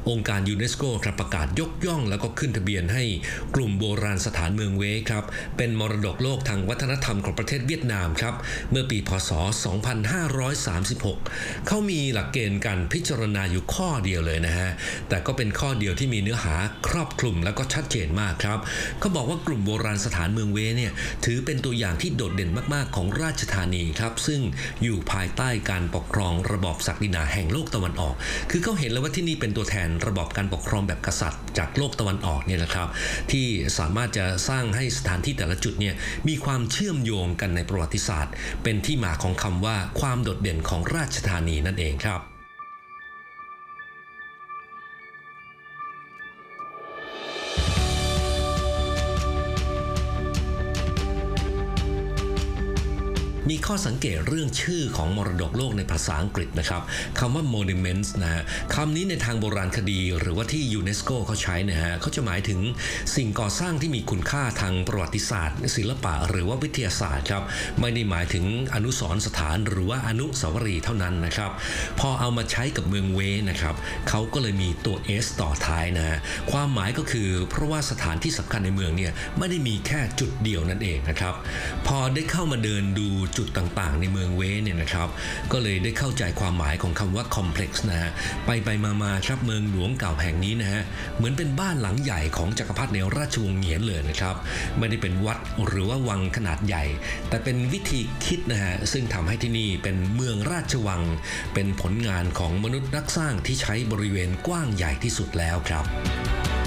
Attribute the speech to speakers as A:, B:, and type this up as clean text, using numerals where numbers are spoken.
A: องค์การยูเนสโกครับประกาศยกย่องแล้วก็ขึ้นทะเบียนให้กลุ่มโบราณสถานเมืองเว้ครับเป็นมรดกโลกทางวัฒนธรรมของประเทศเวียดนามครับเมื่อปีพ.ศ. 2536เขามีหลักเกณฑ์การพิจารณาอยู่ข้อเดียวเลยนะฮะแต่ก็เป็นข้อเดียวที่มีเนื้อหาครอบคลุมแล้วก็ชัดเจนมากครับเขาบอกว่ากลุ่มโบราณสถานเมืองเว้เนี่ยถือเป็นตัวอย่างที่โดดเด่นมากๆของราชธานีครับซึ่งอยู่ภายใต้การปกครองระบอบศักดินาแห่งโลกตะวันออกคือเขาเห็นแล้วว่าที่นี่เป็นตัวแทนระบอบการปกครองแบบกษัตริย์จากโลกตะวันออกเนี่ยนะครับที่สามารถจะสร้างให้สถานที่แต่ละจุดเนี่ยมีความเชื่อมโยงกันในประวัติศาสตร์เป็นที่มาของคำว่าความโดดเด่นของราชธานีนั่นเองครับมีข้อสังเกตเรื่องชื่อของมรดกโลกในภาษาอังกฤษนะครับคำว่า monuments นะฮะคำนี้ในทางโบราณคดีหรือว่าที่ยูเนสโกเขาใช้นะฮะเขาจะหมายถึงสิ่งก่อสร้างที่มีคุณค่าทางประวัติศาสตร์ศิลปะหรือว่าวิทยาศาสตร์ครับไม่ได้หมายถึงอนุสรณ์สถานหรือว่าอนุสาวรีย์เท่านั้นนะครับพอเอามาใช้กับเมืองเวนะครับเขาก็เลยมีตัว S ต่อท้ายนะความหมายก็คือเพราะว่าสถานที่สำคัญในเมืองเนี่ยไม่ได้มีแค่จุดเดียวนั่นเองนะครับพอได้เข้ามาเดินดูจุดต่างๆในเมืองเวเนี่ยนะครับก็เลยได้เข้าใจความหมายของคำว่า complex นะฮะไปมาครับเมืองหลวงเก่าแห่งนี้นะฮะเหมือนเป็นบ้านหลังใหญ่ของจักรพรรดิในราชวงศ์เหงียนเลยนะครับไม่ได้เป็นวัดหรือว่าวังขนาดใหญ่แต่เป็นวิธีคิดนะฮะซึ่งทำให้ที่นี่เป็นเมืองราชวังเป็นผลงานของมนุษย์นักสร้างที่ใช้บริเวณกว้างใหญ่ที่สุดแล้วครับ